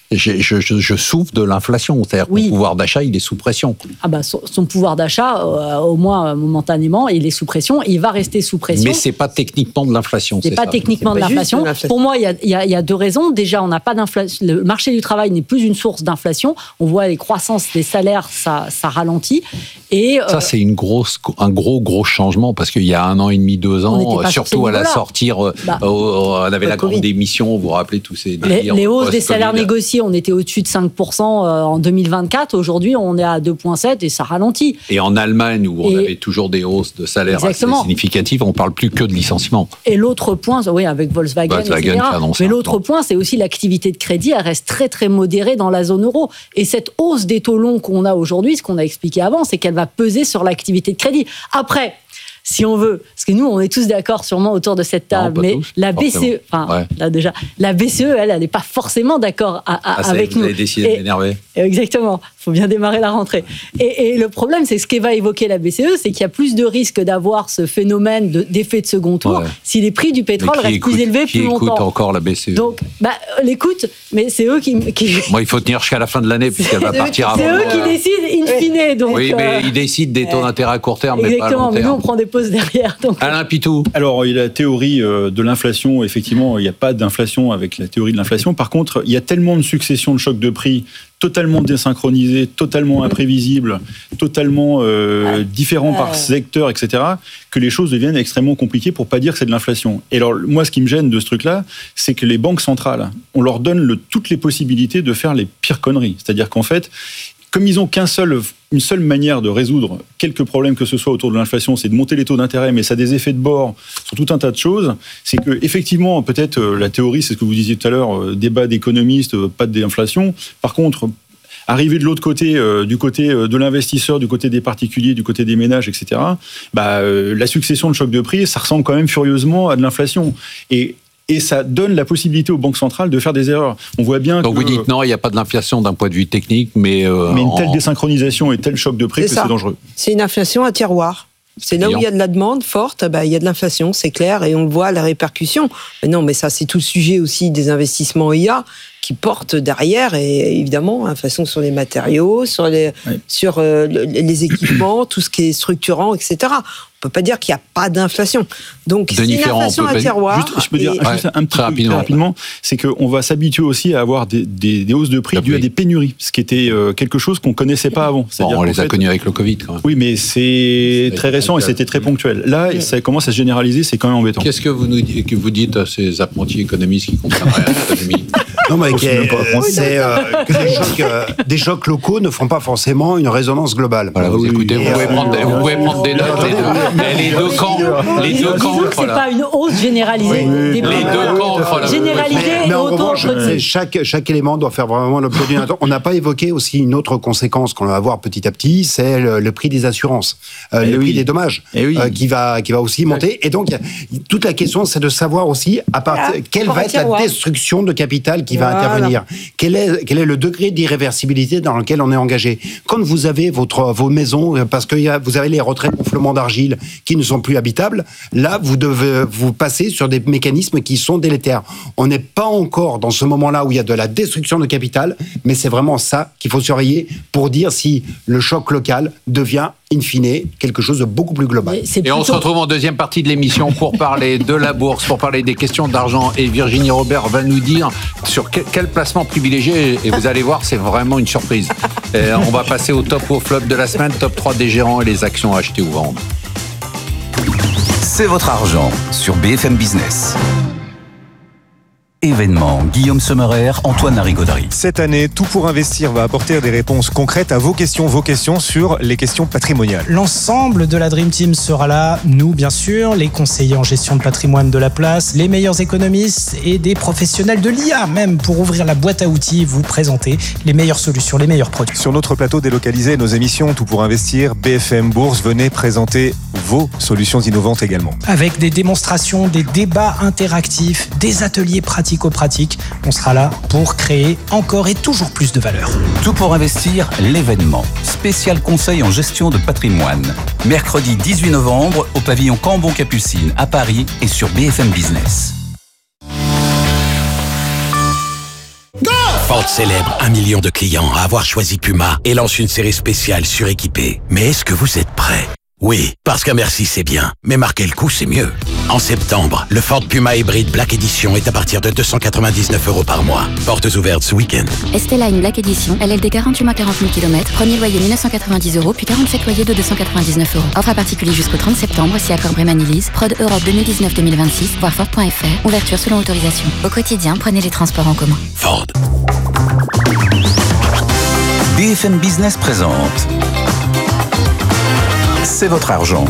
je, je, je souffre de l'inflation. C'est-à-dire que oui. Mon pouvoir d'achat, il est sous pression. Ah bah, son, son pouvoir d'achat, euh, au moins momentanément, il est sous pression. Il va rester sous pression. Mais c'est pas techniquement de l'inflation. C'est, c'est pas ça. techniquement c'est de, pas l'inflation. de l'inflation. Pour moi, il y a, il y a, il y a deux raisons. Déjà, on n'a pas d'inflation. Le marché du travail n'est plus une source d'inflation. On voit les croissances des salaires, ça, ça ralentit. Et, ça, euh, c'est une grosse, un gros, gros changement parce qu'il y a un an et demi, deux ans, surtout à la sortie, bah, on avait la grande démission, vous vous rappelez tous ces délires. Les, les hausses des salaires négociés, on était au-dessus de cinq pour cent en deux mille vingt-quatre. Aujourd'hui, on est à deux virgule sept et ça ralentit. Et en Allemagne, où on et avait toujours des hausses de salaires exactement. assez significatives, on ne parle plus que de licenciements. Et l'autre point, oui, avec Volkswagen, Volkswagen et cetera. Mais l'autre point, c'est aussi l'activité de crédit, elle reste très, très modérée dans la zone euro. Et cette hausse des taux longs qu'on a aujourd'hui, ce qu'on a expliqué avant, c'est qu'elle va peser sur l'activité de crédit. Après, si on veut, parce que nous, on est tous d'accord sûrement autour de cette table, non, mais tous, la B C E, enfin, ouais. là déjà, la B C E, elle, elle n'est pas forcément d'accord à, à, ah, avec vous nous. Vous avez décidé de m'énerver. Exactement. Il faut bien démarrer la rentrée. Et, et le problème, c'est ce qu'va évoqué la B C E, c'est qu'il y a plus de risques d'avoir ce phénomène de, d'effet de second tour ouais. si les prix du pétrole restent écoute, plus élevés plus longtemps. Qui écoute encore la B C E? Donc, bah, l'écoute, mais c'est eux qui... qui... Moi, il faut tenir jusqu'à la fin de l'année, puisqu'elle va partir c'est avant. C'est eux qui décident, in fine. Donc, oui, mais euh... ils décident des taux d'intérêt à court terme, mais pas à long terme. Exactement, mais nous, on prend des pauses derrière. Donc... Alain Pitou. Alors, il y a la théorie de l'inflation. Effectivement, il n'y a pas d'inflation avec la théorie de l'inflation. Par contre, il y a tellement de successions de chocs de prix totalement désynchronisés, totalement imprévisibles, totalement euh, différents par secteur, et cetera, que les choses deviennent extrêmement compliquées pour pas dire que c'est de l'inflation. Et alors, moi, ce qui me gêne de ce truc-là, c'est que les banques centrales, on leur donne le, toutes les possibilités de faire les pires conneries. C'est-à-dire qu'en fait, comme ils n'ont qu'un seul, une seule manière de résoudre quelques problèmes que ce soit autour de l'inflation, c'est de monter les taux d'intérêt, mais ça a des effets de bord sur tout un tas de choses, c'est que effectivement, peut-être euh, la théorie, c'est ce que vous disiez tout à l'heure, euh, débat d'économistes, euh, pas de désinflation. Par contre, arriver de l'autre côté, euh, du côté de l'investisseur, du côté des particuliers, du côté des ménages, et cetera, bah, euh, la succession de chocs de prix, ça ressemble quand même furieusement à de l'inflation. Et Et ça donne la possibilité aux banques centrales de faire des erreurs. On voit bien Donc que... vous dites non, il n'y a pas de l'inflation d'un point de vue technique, mais... Euh, mais une telle en... désynchronisation et tel choc de prix c'est que ça. C'est dangereux. C'est une inflation à tiroir. C'est là où il y a de la demande forte, bah, il y a de l'inflation, c'est clair, et on le voit, la répercussion. Mais non, mais ça, c'est tout le sujet aussi des investissements I A qui portent derrière, et évidemment, l'inflation sur les matériaux, sur les, oui. sur, euh, les équipements, tout ce qui est structurant, et cetera. On peut pas dire qu'il n'y a pas d'inflation. Donc, c'est une inflation à tiroir. Juste, je peux dire ouais, juste un petit truc très rapidement, c'est qu'on va s'habituer aussi à avoir des, des, des hausses de prix dues à des pénuries, ce qui était euh, quelque chose qu'on connaissait pas avant. C'est-à-dire bon, on les fait, a connus avec le Covid, quand même. Oui, mais c'est, c'est très récent et c'était très ponctuel. Là, oui. ça commence à se généraliser, c'est quand même embêtant. Qu'est-ce que vous nous dites, que vous dites à ces apprentis économistes qui comprennent rien à l'économie? Non, mais c'est euh, que des chocs, euh, des chocs locaux ne font pas forcément une résonance globale. Voilà, vous oui, écoutez, vous, pouvez prendre, vous pouvez prendre des notes. Les deux, les deux camps, les deux camps. C'est pas une hausse généralisée. Oui, des les deux camps. Généralisée et auto-entretien. Chaque, chaque élément doit faire vraiment l'objet d'une attention. On n'a pas évoqué aussi une autre conséquence qu'on va voir petit à petit, c'est le, le prix des assurances, euh, le oui. prix des dommages, oui. euh, qui va qui va aussi monter. Et donc, toute la question, c'est de savoir aussi à part, ah, quelle va être la destruction de capital qui va voilà. intervenir. Quel est, quel est le degré d'irréversibilité dans lequel on est engagé? Quand vous avez votre, vos maisons, parce que y a, vous avez les retraits gonflement d'argile qui ne sont plus habitables, là, vous devez vous passer sur des mécanismes qui sont délétères. On n'est pas encore dans ce moment-là où il y a de la destruction de capital, mais c'est vraiment ça qu'il faut surveiller pour dire si le choc local devient in fine, quelque chose de beaucoup plus global. Et plutôt... on se retrouve en deuxième partie de l'émission pour parler de la bourse, pour parler des questions d'argent. Et Virginie Robert va nous dire sur quel, quel placement privilégié. Et vous allez voir, c'est vraiment une surprise. Et on va passer au top ou au flop de la semaine, top trois des gérants et les actions à acheter ou vendre. C'est votre argent sur B F M Business. Événement, Guillaume Sommerer, Antoine Larigauderie. Cette année, Tout pour investir va apporter des réponses concrètes à vos questions, vos questions sur les questions patrimoniales. L'ensemble de la Dream Team sera là, nous bien sûr, les conseillers en gestion de patrimoine de la place, les meilleurs économistes et des professionnels de l'I A même pour ouvrir la boîte à outils, vous présenter les meilleures solutions, les meilleurs produits. Sur notre plateau délocalisé, nos émissions Tout pour investir, B F M Bourse, venez présenter vos solutions innovantes également. Avec des démonstrations, des débats interactifs, des ateliers pratiques pratique, on sera là pour créer encore et toujours plus de valeur. Tout pour investir, l'événement. Spécial conseil en gestion de patrimoine. Mercredi dix-huit novembre au pavillon Cambon-Capucine à Paris et sur B F M Business. Golf! Ford célèbre un million de clients à avoir choisi Puma et lance une série spéciale suréquipée. Mais est-ce que vous êtes prêts? Oui, parce qu'un merci c'est bien, mais marquer le coup c'est mieux. En septembre, le Ford Puma Hybrid Black Edition est à partir de deux cent quatre-vingt-dix-neuf euros par mois. Portes ouvertes ce week-end. Esteline Black Edition, L L D quarante-huit mois quarante mille kilomètres, premier loyer mille neuf cent quatre-vingt-dix euros, puis quarante-sept loyers de deux cent quatre-vingt-dix-neuf euros. Offre à particulier jusqu'au trente septembre, si accord Brémanilise, Prod Europe deux mille dix-neuf deux mille vingt-six, voire Ford point F R, ouverture selon autorisation. Au quotidien, prenez les transports en commun. Ford. B F M Business présente C'est votre argent.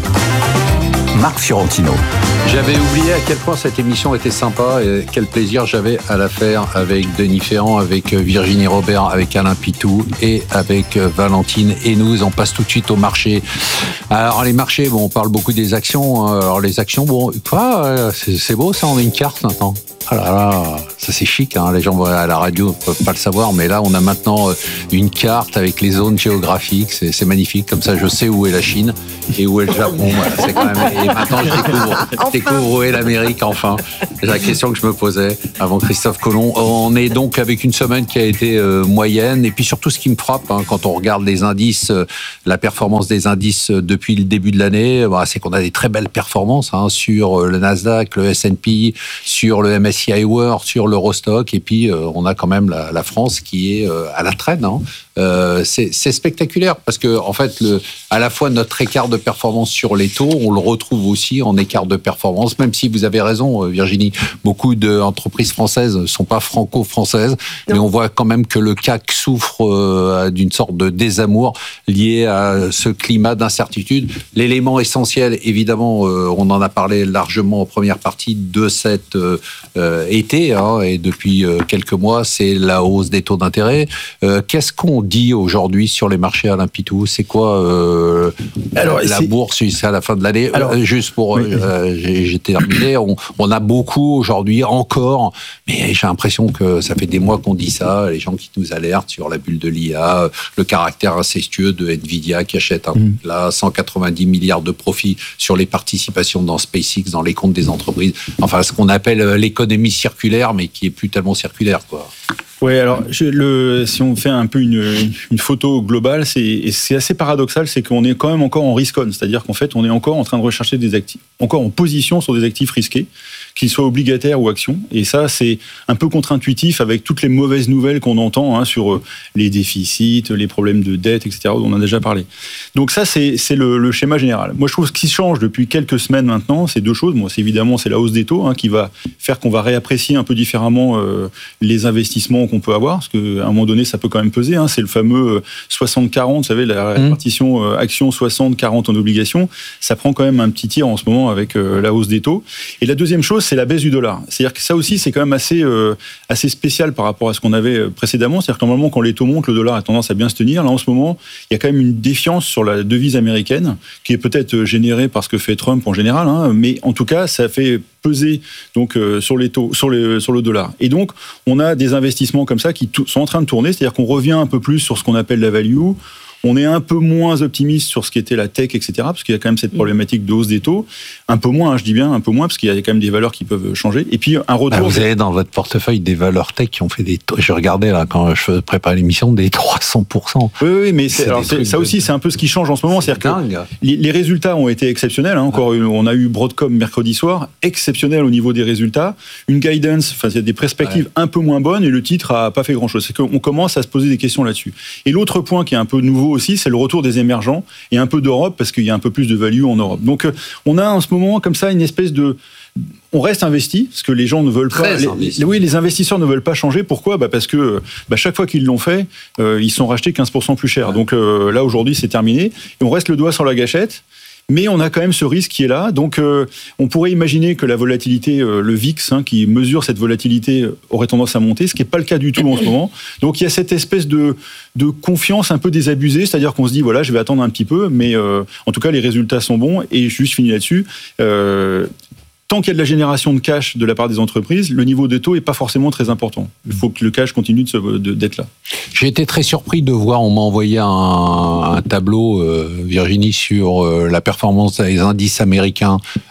Marc Fiorentino. J'avais oublié à quel point cette émission était sympa et quel plaisir j'avais à la faire avec Denis Ferrand, avec Virginie Robert, avec Alain Pitou et avec Valentine Hénouz. On passe tout de suite au marché. Alors les marchés, bon, on parle beaucoup des actions. Alors les actions, bon, quoi, c'est, c'est beau ça, on a une carte maintenant. Ah là là, ça c'est chic, hein. Les gens à la radio ne peuvent pas le savoir, mais là on a maintenant une carte avec les zones géographiques, c'est, c'est magnifique, comme ça je sais où est la Chine et où est le Japon, voilà, c'est quand même... Et maintenant je découvre, je découvre où est l'Amérique, enfin. C'est la question que je me posais avant Christophe Colomb. On est donc avec une semaine qui a été euh, moyenne, et puis surtout ce qui me frappe, hein, quand on regarde les indices, euh, la performance des indices euh, depuis le début de l'année, bah, c'est qu'on a des très belles performances, hein, sur euh, le Nasdaq, le S and P, sur le M S C I World, sur l'Eurostock, et puis euh, on a quand même la, la France qui est euh, à la traîne. Hein. Euh, c'est, c'est spectaculaire parce que en fait, le, à la fois notre écart de performance sur les taux, on le retrouve aussi en écart de performance. Même si vous avez raison, Virginie, beaucoup d'entreprises françaises ne sont pas franco-françaises, non. Mais on voit quand même que le C A C souffre euh, d'une sorte de désamour lié à ce climat d'incertitude. L'élément essentiel, évidemment, euh, on en a parlé largement en première partie de cet euh, été, hein, et depuis euh, quelques mois, c'est la hausse des taux d'intérêt. Euh, qu'est-ce qu'on dit aujourd'hui sur les marchés, Alain Pitou? C'est quoi euh, Alors, la c'est... bourse jusqu'à la fin de l'année? Alors, euh, Juste pour... Oui. Euh, j'ai, j'ai terminé. On, on a beaucoup aujourd'hui encore, mais j'ai l'impression que ça fait des mois qu'on dit ça, les gens qui nous alertent sur la bulle de l'I A, le caractère incestueux de Nvidia qui achète un mmh. là, cent quatre-vingt-dix milliards de profits sur les participations dans SpaceX, dans les comptes des entreprises. Enfin, ce qu'on appelle l'économie circulaire, mais qui est plus tellement circulaire, quoi. Ouais, alors je, le, si on fait un peu une, une photo globale, c'est, et c'est assez paradoxal, c'est qu'on est quand même encore en risk on, c'est-à-dire qu'en fait, on est encore en train de rechercher des actifs, encore en position sur des actifs risqués, qu'ils soient obligataires ou actions. Et ça, c'est un peu contre-intuitif avec toutes les mauvaises nouvelles qu'on entend, hein, sur les déficits, les problèmes de dette, et cetera, dont on a déjà parlé. Donc ça, c'est, c'est le, le schéma général. Moi, je trouve que ce qui change depuis quelques semaines maintenant, c'est deux choses. Moi, c'est évidemment, c'est la hausse des taux, hein, qui va faire qu'on va réapprécier un peu différemment euh, les investissements qu'on peut avoir, parce qu'à un moment donné, ça peut quand même peser. Hein, c'est le fameux soixante quarante, vous savez, la répartition euh, action soixante quarante en obligations. Ça prend quand même un petit tir en ce moment avec euh, la hausse des taux. Et la deuxième chose, c'est la baisse du dollar. C'est-à-dire que ça aussi, c'est quand même assez, euh, assez spécial par rapport à ce qu'on avait précédemment. C'est-à-dire que normalement, quand les taux montent, le dollar a tendance à bien se tenir. Là, en ce moment, il y a quand même une défiance sur la devise américaine, qui est peut-être générée par ce que fait Trump en général, hein, mais en tout cas, ça fait peser donc euh, sur les taux, sur, les, sur le dollar. Et donc, on a des investissements comme ça qui t- sont en train de tourner. C'est-à-dire qu'on revient un peu plus sur ce qu'on appelle la value. On est un peu moins optimiste sur ce qui était la tech, et cetera, parce qu'il y a quand même cette problématique de hausse des taux. Un peu moins, hein, je dis bien un peu moins, parce qu'il y a quand même des valeurs qui peuvent changer. Et puis, un retour... Ah, vous avez dans votre portefeuille des valeurs tech qui ont fait des taux... Je regardais, là, quand je préparais l'émission, des trois cents pour cent. Oui, oui, mais c'est, c'est alors, c'est, ça aussi, c'est un peu ce qui change en ce moment. C'est C'est-à-dire dingue. Que les, les résultats ont été exceptionnels. Hein. Encore, ah. On a eu Broadcom mercredi soir, exceptionnel au niveau des résultats. Une guidance, enfin, il y a des perspectives ouais. un peu moins bonnes, et le titre n'a pas fait grand-chose. C'est qu'on commence à se poser des questions là-dessus. Et l'autre point qui est un peu nouveau aussi, c'est le retour des émergents et un peu d'Europe, parce qu'il y a un peu plus de value en Europe. Donc, on a en ce moment, comme ça, une espèce de... On reste investi, parce que les gens ne veulent pas... Les, les, oui, les investisseurs ne veulent pas changer. Pourquoi ? Bah parce que bah chaque fois qu'ils l'ont fait, euh, ils sont rachetés quinze pour cent plus cher. Ouais. Donc euh, là, aujourd'hui, c'est terminé. Et on reste le doigt sur la gâchette. Mais on a quand même ce risque qui est là. Donc, euh, on pourrait imaginer que la volatilité, euh, le V I X, hein, qui mesure cette volatilité, aurait tendance à monter, ce qui n'est pas le cas du tout en ce moment. Donc, il y a cette espèce de, de confiance un peu désabusée, c'est-à-dire qu'on se dit, voilà, je vais attendre un petit peu, mais euh, en tout cas, les résultats sont bons. Et juste fini là-dessus, euh, tant qu'il y a de la génération de cash de la part des entreprises, le niveau de taux n'est pas forcément très important. Il faut que le cash continue de se, de, d'être là. J'ai été très surpris de voir, on m'a envoyé un, un tableau, euh, Virginie, sur euh, la performance des indices américains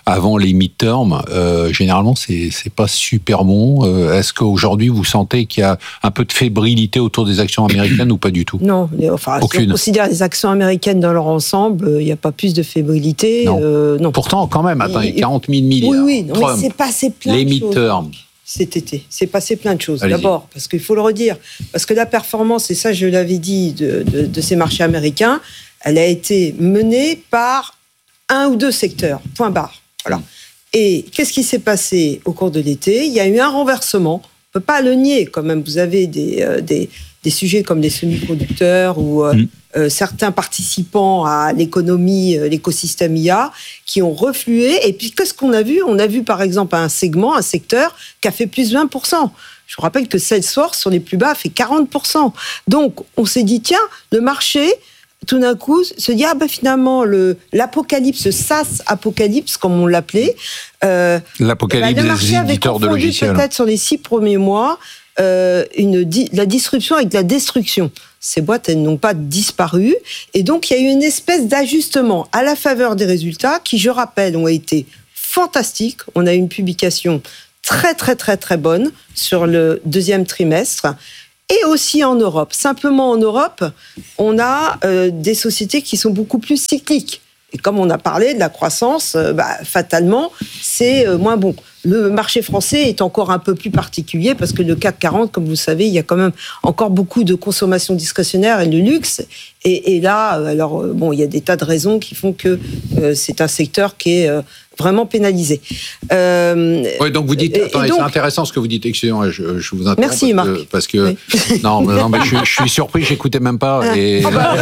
avant les mid-term, euh, généralement, c'est c'est pas super bon. Euh, est-ce qu'aujourd'hui, vous sentez qu'il y a un peu de fébrilité autour des actions américaines ou pas du tout? Non, enfin, Aucune. si on considère les actions américaines dans leur ensemble, il n'y a pas plus de fébrilité. Non. Euh, non. Pourtant, quand même, attends, il y a quarante mille milliards. Oui, oui, non, Trump, mais c'est passé plein les de choses. mid-term. Cet été, c'est passé plein de choses. Allez-y. D'abord, parce qu'il faut le redire, parce que la performance, et ça je l'avais dit, de, de, de ces marchés américains, elle a été menée par un ou deux secteurs, point barre. Voilà. Et qu'est-ce qui s'est passé au cours de l'été? Il y a eu un renversement. On ne peut pas le nier quand même. Vous avez des, euh, des, des sujets comme les semi-conducteurs ou euh, mmh. euh, certains participants à l'économie, euh, l'écosystème I A, qui ont reflué. Et puis, qu'est-ce qu'on a vu? On a vu par exemple un segment, un secteur qui a fait plus de vingt pour cent. Je vous rappelle que Salesforce, sur les plus bas, a fait quarante pour cent. Donc, on s'est dit, tiens, le marché... tout d'un coup, se dit, ah ben finalement, le, l'apocalypse, SaaS apocalypse, comme on l'appelait. Euh, L'apocalypse ben, le des éditeurs de logiciels. Peut-être sur les six premiers mois, euh, une di- la disruption avec la destruction. Ces boîtes, elles n'ont pas disparu. Et donc, il y a eu une espèce d'ajustement à la faveur des résultats qui, je rappelle, ont été fantastiques. On a eu une publication très, très, très, très bonne sur le deuxième trimestre. Et aussi en Europe. Simplement en Europe, on a euh, des sociétés qui sont beaucoup plus cycliques. Et comme on a parlé de la croissance, euh, bah, fatalement, c'est euh, moins bon. Le marché français est encore un peu plus particulier parce que le C A C quarante, comme vous le savez, il y a quand même encore beaucoup de consommation discrétionnaire et de luxe. Et, et là, alors, bon, il y a des tas de raisons qui font que euh, c'est un secteur qui est... Euh, vraiment pénalisé. Euh, oui, donc vous dites, attendez, donc, c'est intéressant ce que vous dites, excusez-moi, je, je vous interromps. Merci parce Marc. Que, parce que, oui. non, non, mais je, je suis surpris, j'écoutais même pas. Et, oh bah.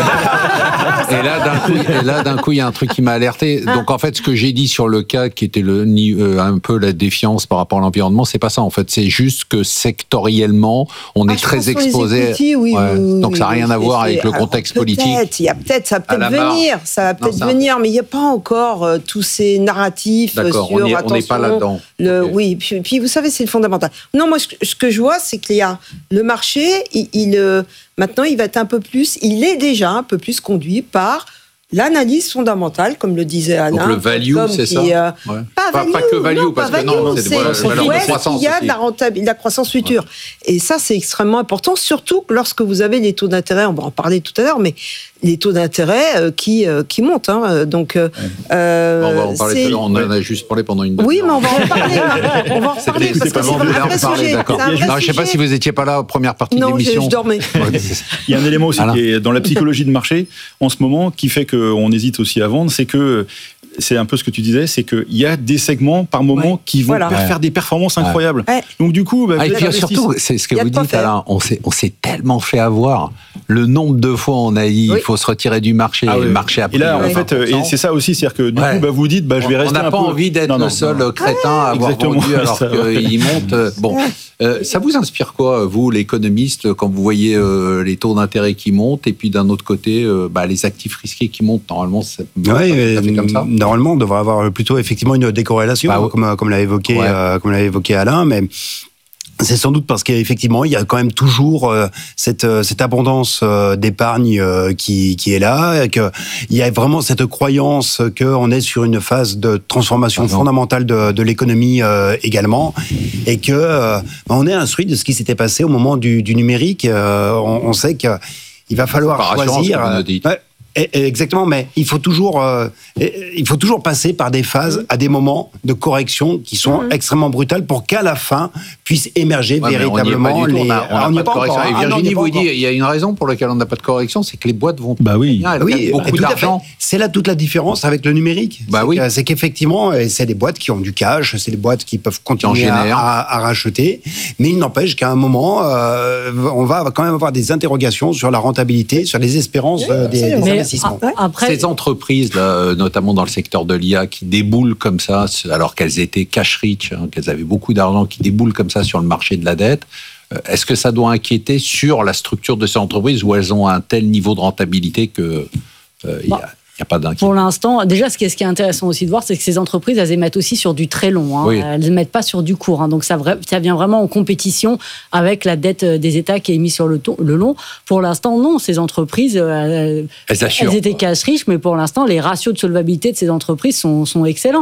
et là, d'un coup, et là, d'un coup, il y a un truc qui m'a alerté. Donc, en fait, ce que j'ai dit sur le C A C, qui était le, euh, un peu la défiance par rapport à l'environnement, c'est pas ça, en fait. C'est juste que sectoriellement, on est ah, très exposé. Equity, oui, ouais. oui, donc, ça n'a rien à voir avec le alors, contexte peut-être, politique. Il y a peut-être, ça va peut-être venir, ça va peut-être non, venir, mais il n'y a pas encore euh, tous ces narratifs. D'accord, sur, on n'est pas là-dedans. Le, okay. Oui, puis, puis vous savez, c'est le fondamental. Non, moi, ce, ce que je vois, c'est qu'il y a le marché, il, il, euh, maintenant, il va être un peu plus, il est déjà un peu plus conduit par l'analyse fondamentale, comme le disait Alain. Donc le value, c'est qui, ça euh, ouais. Pas, pas, value, pas que value, non, parce pas que value, non, c'est, c'est, c'est, c'est valeur de croissance. Il y a de la, rentable, de la croissance future. Ouais. Et ça, c'est extrêmement important, surtout lorsque vous avez les taux d'intérêt, on va en parler tout à l'heure, mais les taux d'intérêt euh, qui, euh, qui montent. Hein, donc, euh, bon, on va en parler tout à l'heure, on en a juste parlé pendant une demi-heure. Oui, mais on va en parler. on va en parler parce que c'est un vrai sujet. Je ne sais pas si vous n'étiez pas là aux premières parties de l'émission. Non, je dormais. Il y a un élément aussi qui est dans la psychologie de marché, en ce moment, qui fait qu'on hésite aussi à vendre, c'est que c'est un peu ce que tu disais, c'est qu'il y a des segments par moment ouais. qui vont voilà. faire des performances incroyables. Ouais. Donc du coup, bah, ah, et puis surtout, c'est ce que vous dites, Alain, on s'est, on s'est tellement fait avoir. Le nombre de fois on a dit, oui. il faut se retirer du marché, ah, oui. le marché a pris. Et là, en fait, et c'est ça aussi, c'est-à-dire que du ouais. coup, bah, vous dites, bah, je vais rester un peu. On n'a pas envie d'être non, non, le seul non. crétin à avoir Exactement. vendu alors qu'il monte. Bon, euh, ça vous inspire quoi, vous, l'économiste, quand vous voyez euh, les taux d'intérêt qui montent, et puis d'un autre côté, euh, bah, les actifs risqués qui montent. Normalement, ça, ouais, ça fait comme ça. Normalement, on devrait avoir plutôt effectivement une décorrélation, bah, comme, comme l'a évoqué, ouais. euh, comme l'a évoqué Alain, mais c'est sans doute parce qu'effectivement, il y a quand même toujours euh, cette, cette abondance euh, d'épargne euh, qui, qui est là, qu'il y a vraiment cette croyance qu'on est sur une phase de transformation Pardon. fondamentale de, de l'économie euh, également, et que euh, on est instruit de ce qui s'était passé au moment du, du numérique. Euh, on, on sait qu'il va falloir choisir. Ouais, exactement, mais il faut toujours, euh, il faut toujours passer par des phases, mmh. à des moments de correction qui sont mmh. extrêmement brutales pour qu'à la fin puisse émerger ouais, véritablement les. On n'a pas de correction. Et Virginie vous dit, il y a une raison pour laquelle on n'a pas de correction, c'est que les boîtes vont. Bah oui. Bien, elles oui, beaucoup tout d'argent. À fait. C'est là toute la différence avec le numérique. Bah c'est, oui. que, c'est qu'effectivement, c'est des boîtes qui ont du cash, c'est des boîtes qui peuvent continuer à, à, à racheter, mais il n'empêche qu'à un moment, euh, on va quand même avoir des interrogations sur la rentabilité, sur les espérances oui, des, des investissements. Après, ces entreprises, là, notamment dans le secteur de l'I A, qui déboulent comme ça, alors qu'elles étaient cash rich, hein, qu'elles avaient beaucoup d'argent, qui déboulent comme ça sur le marché de la dette, est-ce que ça doit inquiéter sur la structure de ces entreprises où elles ont un tel niveau de rentabilité que euh, il y a Il n'y a pas d'inquiétude. Pour l'instant, déjà, ce qui est, ce qui est intéressant aussi de voir, c'est que ces entreprises, elles émettent aussi sur du très long. Hein. Oui. Elles n'émettent pas sur du court. Hein. Donc, ça, ça vient vraiment en compétition avec la dette des États qui est mise sur le, ton, le long. Pour l'instant, non. Ces entreprises, elles, elles, elles étaient cash riches, mais pour l'instant, les ratios de solvabilité de ces entreprises sont, sont excellents.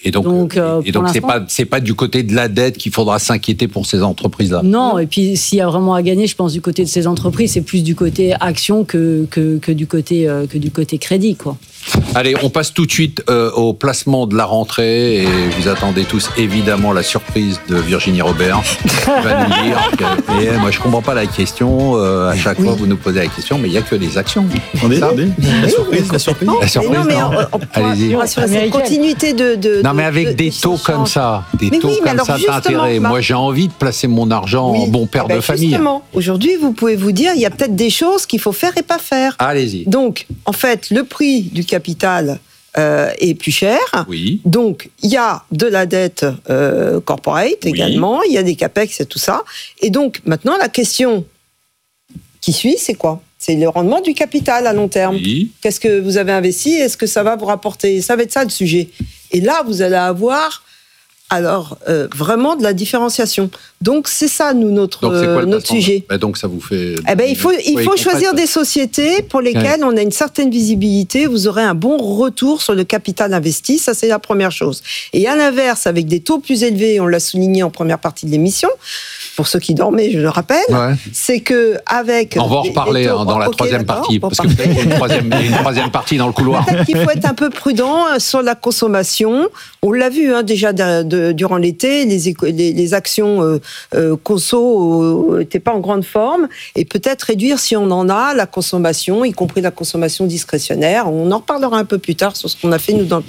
Et donc, donc, euh, et donc c'est pas c'est pas du côté de la dette qu'il faudra s'inquiéter pour ces entreprises-là. Non, et puis s'il y a vraiment à gagner, je pense du côté de ces entreprises, c'est plus du côté action que que, que du côté euh, que du côté crédit, quoi. Allez, on passe tout de suite euh, au placement de la rentrée et vous attendez tous évidemment la surprise de Virginie Robert qui va nous dire que et moi je comprends pas la question, euh, à chaque oui. fois vous nous posez la question, mais il y a que les actions. Attendez, attendez, la surprise, la surprise. La surprise, non, mais non. On, on allez-y. Cette continuité de, de non mais avec de, des de taux comme ça, des mais taux oui, comme ça d'intérêt. Moi j'ai envie de placer mon argent oui. en bon père ben de famille. Justement, aujourd'hui vous pouvez vous dire il y a peut-être des choses qu'il faut faire et pas faire. Allez-y. Donc en fait le prix du capital Euh, est plus cher. Oui. Donc, il y a de la dette euh, corporate oui. également, il y a des capex et tout ça. Et donc, maintenant, la question qui suit, c'est quoi ? C'est le rendement du capital à long terme. Oui. Qu'est-ce que vous avez investi ? Est-ce que ça va vous rapporter ? Ça va être ça le sujet. Et là, vous allez avoir alors euh, vraiment de la différenciation. Donc c'est ça nous notre euh, notre sujet. Bah donc ça vous fait. Eh ben il faut il faut choisir des sociétés pour lesquelles ouais. on a une certaine visibilité. Vous aurez un bon retour sur le capital investi. Ça c'est la première chose. Et à l'inverse, avec des taux plus élevés, on l'a souligné en première partie de l'émission. Pour ceux qui dormaient, je le rappelle, ouais. c'est que avec on va en reparler taux, hein, dans la okay, troisième partie parce que peut-être qu'il y a une troisième, il y a une troisième partie dans le couloir. Peut-être qu'il faut être un peu prudent sur la consommation. On l'a vu hein, déjà de, de, durant l'été, les, les, les actions euh, euh, conso n'étaient pas en grande forme et peut-être réduire si on en a la consommation, y compris la consommation discrétionnaire. On en reparlera un peu plus tard sur ce qu'on a fait nous dans le